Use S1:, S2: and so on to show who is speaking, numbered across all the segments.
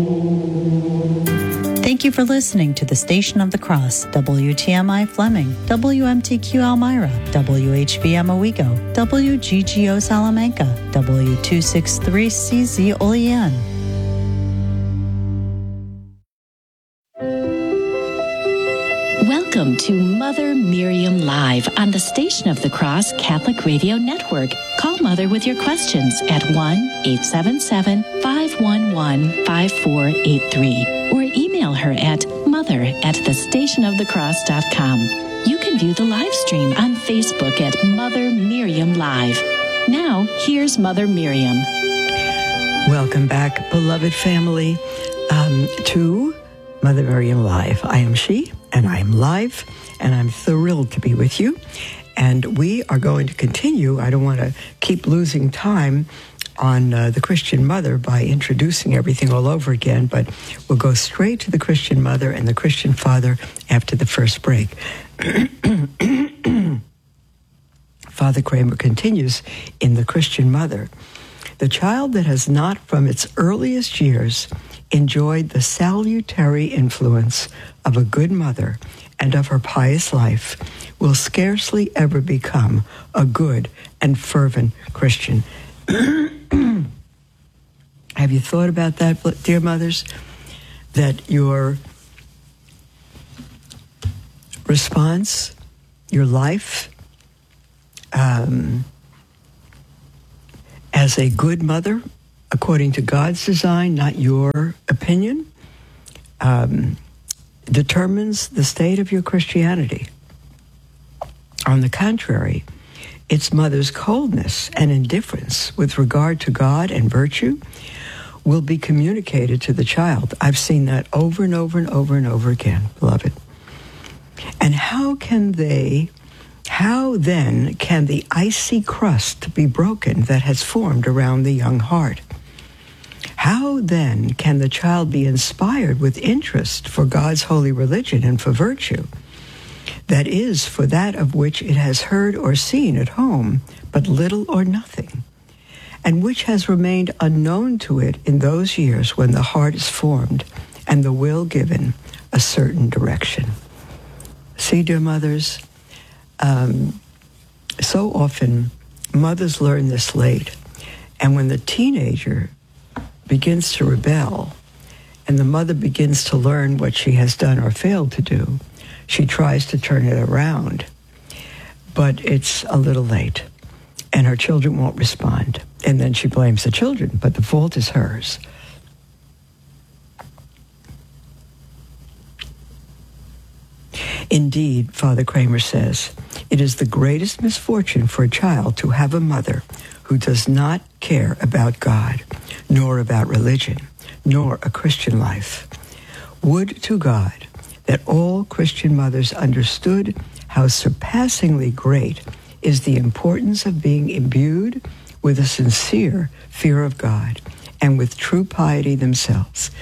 S1: Thank you for listening to the Station of the Cross, WTMI Fleming, WMTQ Elmira, WHVM Owego, WGGO Salamanca, W263CZ Olean.
S2: Welcome to Mother Miriam Live on the Station of the Cross Catholic Radio Network. Call Mother with your questions at 1-877-511-5483 or email her at mother@thestationofthecross.com. You can view the live stream on Facebook at Mother Miriam Live. Now, here's Mother Miriam.
S3: Welcome back, beloved family, to Mother Miriam Live. I am she, and I am live, and I'm thrilled to be with you. And we are going to continue. I don't want to keep losing time on the Christian mother by introducing everything all over again, but we'll go straight to the Christian mother and the Christian father after the first break. Father Kramer continues in the Christian mother. The child that has not from its earliest years enjoyed the salutary influence of a good mother and of her pious life will scarcely ever become a good and fervent Christian. Have you thought about that, dear mothers? That your response, your life, as a good mother, according to God's design, not your opinion, determines the state of your Christianity. On the contrary, its mother's coldness and indifference with regard to God and virtue will be communicated to the child. I've seen that over and over and over and over again, beloved. And how then can the icy crust be broken that has formed around the young heart? How then can the child be inspired with interest for God's holy religion and for virtue? That is, for that of which it has heard or seen at home, but little or nothing, and which has remained unknown to it in those years when the heart is formed and the will given a certain direction. See, dear mothers, so often mothers learn this late, and when the teenager begins to rebel and the mother begins to learn what she has done or failed to do, she tries to turn it around, but it's a little late, and her children won't respond. And then she blames the children, but the fault is hers. Indeed, Father Kramer says, it is the greatest misfortune for a child to have a mother who does not care about God, nor about religion, nor a Christian life. Would to God that all Christian mothers understood how surpassingly great is the importance of being imbued with a sincere fear of God and with true piety themselves.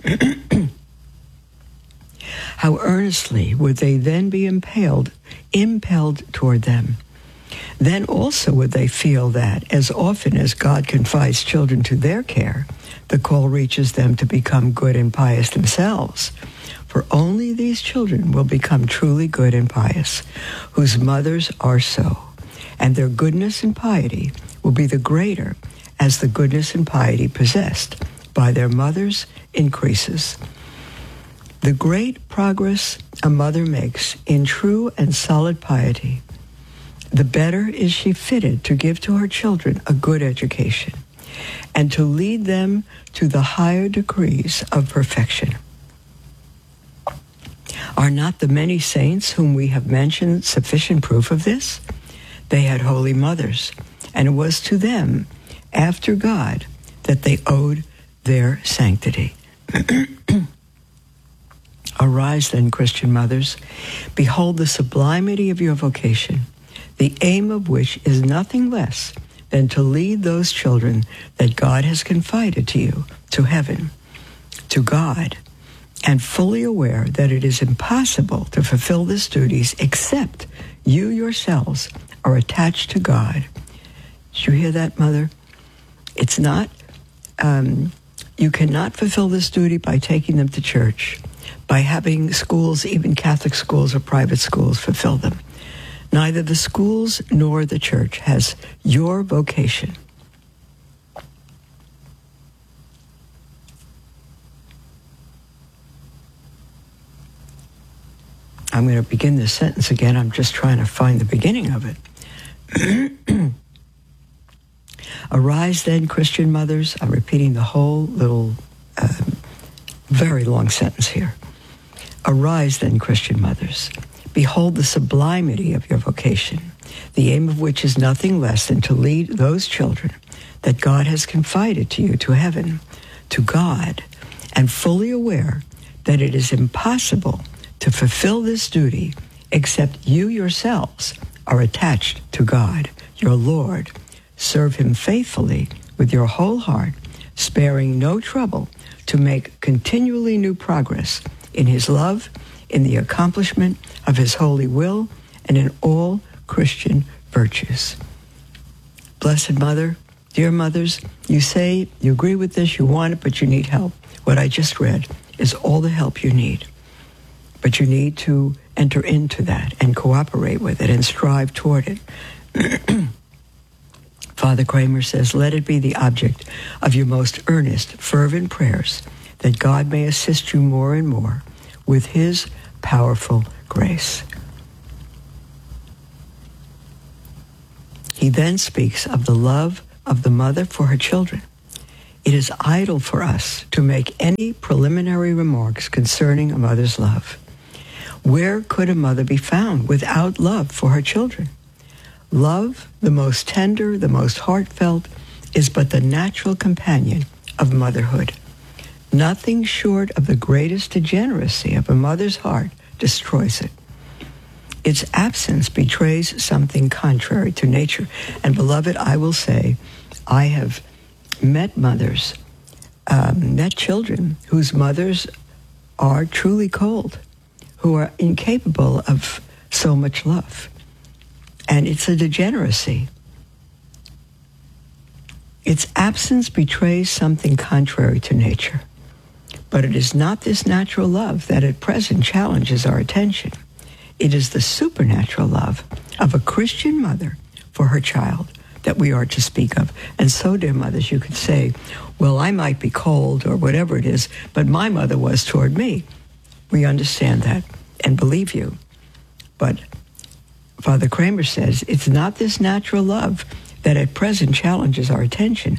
S3: How earnestly would they then be impelled toward them. Then also would they feel that, as often as God confides children to their care, the call reaches them to become good and pious themselves. For only these children will become truly good and pious, whose mothers are so, and their goodness and piety will be the greater as the goodness and piety possessed by their mothers increases. The great progress a mother makes in true and solid piety, the better is she fitted to give to her children a good education and to lead them to the higher degrees of perfection. Are not the many saints whom we have mentioned sufficient proof of this? They had holy mothers, and it was to them, after God, that they owed their sanctity. Arise then, Christian mothers. Behold the sublimity of your vocation, the aim of which is nothing less than to lead those children that God has confided to you to heaven, to God, and fully aware that it is impossible to fulfill these duties except you yourselves are attached to God. Did you hear that, Mother? It's not You cannot fulfill this duty by taking them to church, by having schools, even Catholic schools or private schools, fulfill them. Neither the schools nor the church has your vocation. I'm going to begin this sentence again. I'm just trying to find the beginning of it. Arise then, Christian mothers. I'm repeating the whole little, very long sentence here. Arise then, Christian mothers. Behold the sublimity of your vocation, the aim of which is nothing less than to lead those children that God has confided to you to heaven, to God, and fully aware that it is impossible to fulfill this duty except you yourselves are attached to God, your Lord. Serve him faithfully with your whole heart, sparing no trouble to make continually new progress in his love, in the accomplishment of his holy will, and in all Christian virtues. Blessed Mother, dear mothers, you say you agree with this, you want it, but you need help. What I just read is all the help you need. But you need to enter into that and cooperate with it and strive toward it. Father Kramer says, let it be the object of your most earnest, fervent prayers that God may assist you more and more with his powerful grace. He then speaks of the love of the mother for her children. It is idle for us to make any preliminary remarks concerning a mother's love. Where could a mother be found without love for her children? Love, the most tender, the most heartfelt, is but the natural companion of motherhood. Nothing short of the greatest degeneracy of a mother's heart destroys it. Its absence betrays something contrary to nature. And beloved, I will say, I have met mothers, met children whose mothers are truly cold, who are incapable of so much love. And it's a degeneracy. Its absence betrays something contrary to nature. But it is not this natural love that at present challenges our attention. It is the supernatural love of a Christian mother for her child that we are to speak of. And so, dear mothers, you could say, well, I might be cold or whatever it is, but my mother was toward me. We understand that and believe you. But Father Kramer says it's not this natural love that at present challenges our attention.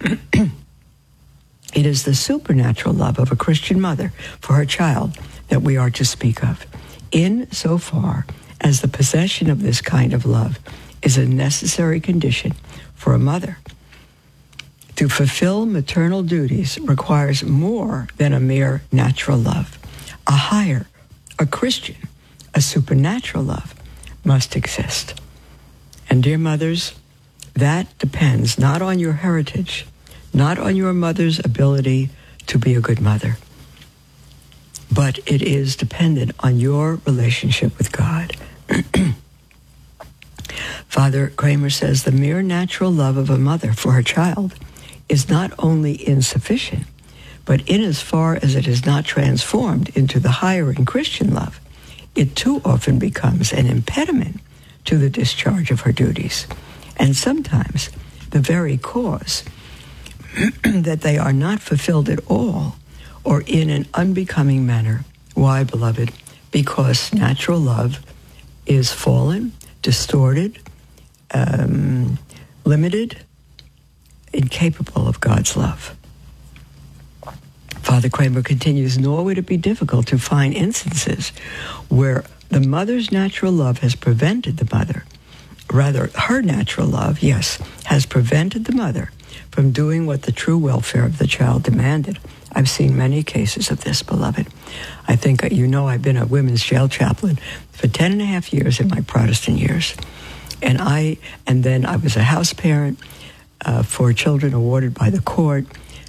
S3: It is the supernatural love of a Christian mother for her child that we are to speak of, insofar as the possession of this kind of love is a necessary condition for a mother. To fulfill maternal duties requires more than a mere natural love. A higher, a Christian, a supernatural love must exist. And dear mothers, that depends not on your heritage, not on your mother's ability to be a good mother, but it is dependent on your relationship with God. Father Kramer says the mere natural love of a mother for her child is not only insufficient, but in as far as it is not transformed into the higher and Christian love, it too often becomes an impediment to the discharge of her duties, and sometimes the very cause that they are not fulfilled at all or in an unbecoming manner. Why, beloved? Because natural love is fallen, distorted, limited, incapable of God's love. Father Kramer continues, nor would it be difficult to find instances where the mother's natural love has prevented the mother, rather her natural love, yes, has prevented the mother from doing what the true welfare of the child demanded. I've seen many cases of this, beloved. I think, I've been a women's jail chaplain for 10 and a half years in my Protestant years. And then I was a house parent for children awarded by the court.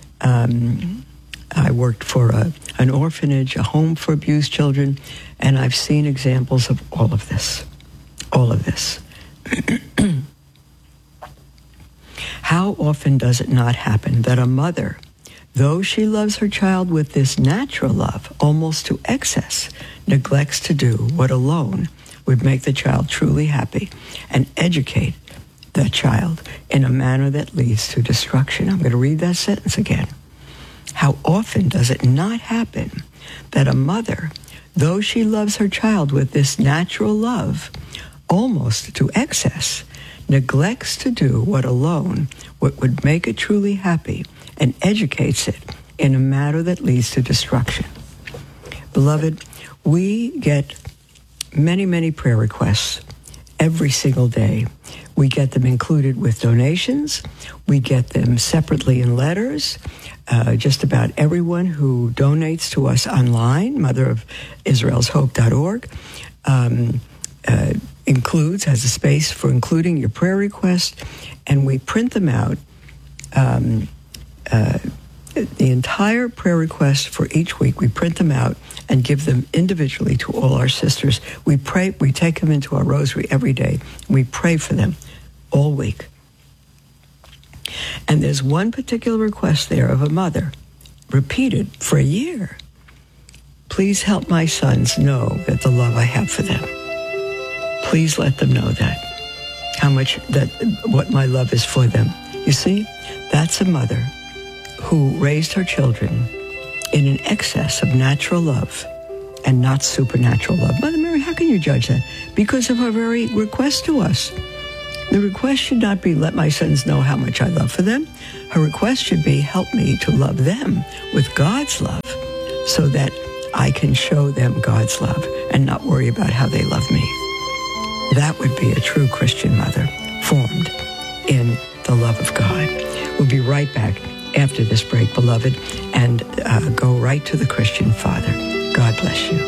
S3: I worked for an orphanage, a home for abused children, and I've seen examples of all of this. All of this. How often does it not happen that a mother though she loves her child with this natural love, almost to excess, neglects to do what alone would make the child truly happy and educate that child in a manner that leads to destruction. I'm going to read that sentence again. How often does it not happen that a mother, though she loves her child with this natural love, almost to excess, neglects to do what alone would make it truly happy and educates it in a manner that leads to destruction? Beloved, we get many, many prayer requests every single day. We get them included with donations. We get them separately in letters. Just about everyone who donates to us online, motherofisraelshope.org, has a space for including your prayer request, and we print them out. The entire prayer request for each week, we print them out and give them individually to all our sisters. We pray, we take them into our rosary every day. We pray for them all week. And there's one particular request there of a mother, repeated for a year. Please help my sons know that the love I have for them. Please let them know that, what my love is for them. You see, that's a mother who raised her children in an excess of natural love and not supernatural love. Mother Mary, how can you judge that? Because of her very request to us. The request should not be, let my sons know how much I love for them. Her request should be, help me to love them with God's love so that I can show them God's love and not worry about how they love me. That would be a true Christian mother, formed in the love of God. We'll be right back after this break, beloved, and go right to the Christian Father. God bless you.